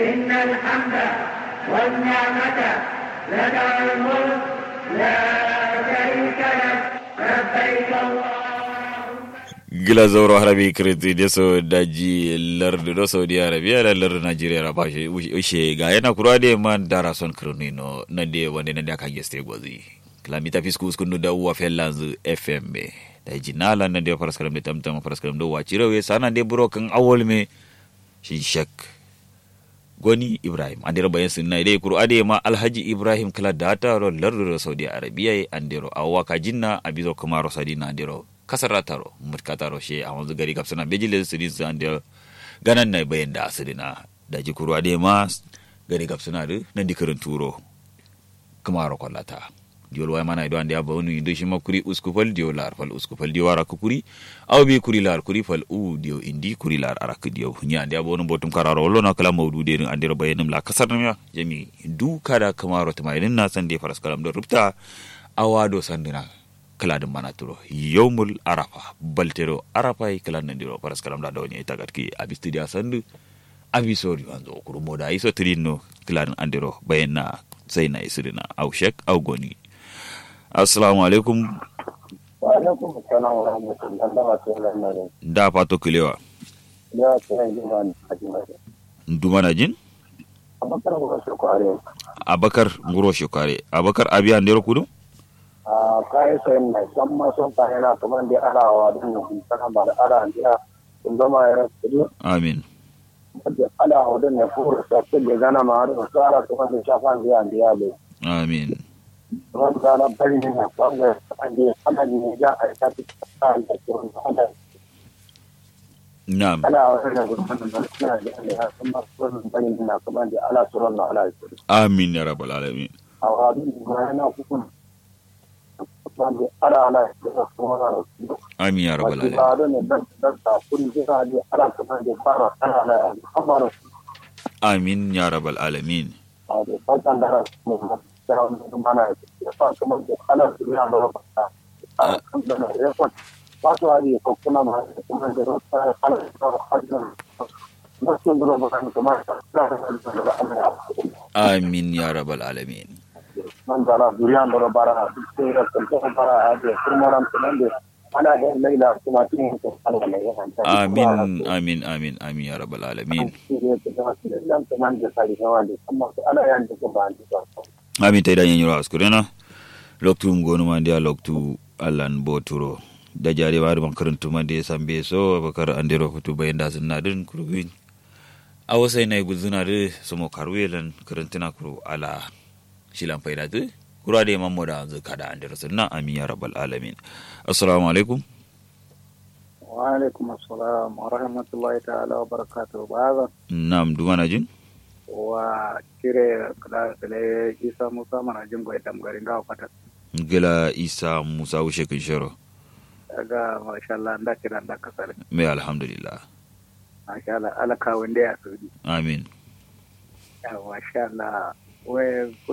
إن الحمد والنعمة لك الملك لا شريك لك لبيك gila zauro harabi kiriti deso daji lardu do Saudi Arabia da lardu Nigeria ra bashi ushe ga yana kura de man dara son kronino na de wande na da ka geste gozi kilamita fisku skunu da uwa fellanzu FM da jinala na de paraskaram de tamtam paraskaram do wachirawe sana de broken awol me shi shak goni Ibrahim andero bayan sunna dai kuru ade ma Alhaji Ibrahim kala data ro lardu Saudi Arabia andero awaka jinna abizo kuma ro sadina andero kasarrataro mutkataro she a wanzu gari kapsana bejile sidin san da ganan na bayan da asidina da ji kurwa de ma gari kapsana de nan dikarin turo kuma ro kollata diol way mana do ande aba wonu ndo shi makuri uskufal dio lar fal uskufal dio wara kuri aw bi kuri lar kuri fal u dio indi kuri lar arak dio nya ande aba wonu botum kararo wollo na kala mawdude ni ande ro bayanum la kasarnam jami du kada kuma ro tamayin na san de faras kalam do rupta awado sandina kaladin mana turo yawmul arafa baltero arafa kalan ndiro paras kalam da dawni tagat ki abi studio sandu abi sori wanzo kuru moda iso trino kalan andiro bayna sayna isrina au shek au goni. Assalamu alaikum. Wa alaikum assalam wa rahmatullahi wa barakatuh. Da pato kilewa Ya sai duman ajimare. Ndumana jin Abakar ngoro shokare. Abakar ngoro shokare Abakar abi andiro kudu Kai sai mai samma son ta yana kuma da alawa din nan sana ba da ala ndiya kun zama ya rasu. amin Da alawa din ne furu sa ce da gana ma da sara kuma da shafan ndiya le. amin Ran da bari ne na kwanga ande ana ne ya a ta ta da kuma ana na'am alawa da gurbin da na da kuma sun bari na kuma da ala suran na ala. amin ya rabbal alamin A wadin da yana hukun wanda ana da kuma amin ya rabbal alamin da ne da kun ji da ana kuma da fara ana amma amin ya rabbal alamin da fatan da mu da mana da fa kuma da ana da ba da ya fa wato ari ko kuma ma kuma da rota ana da sun da ba kuma amin ya rabbal alamin man da durian da bara sai da kan bara da kurmaran tunan da ana da laila kuma tin ko Allah ne ya hanta amin amin amin amin ya rabbal alamin amin tay dañen yoro askurena loktu ngonu mande loktu allan boturo da jare wari ban karantu mande sambe so bakar andero futu bayanda sunna din kurubin awasai nay guzuna de somo karwelan karantuna kuru ala shilan faida de kurade mammo da zakada andero sunna amin ya rabbal alamin. Assalamu alaikum. Wa alaikum assalam wa rahmatullahi ta'ala wa barakatuh. Baba. Nam dumana jin? Wa kire kala kale Isa Musa mana jin goyi dam garin ga fata. Gila Isa Musa ushe kin sharo. Daga masha Allah nda kira nda kasare. Me alhamdulillah. Masha Allah alaka wanda ya sudi. Amin. Ya masha Allah. We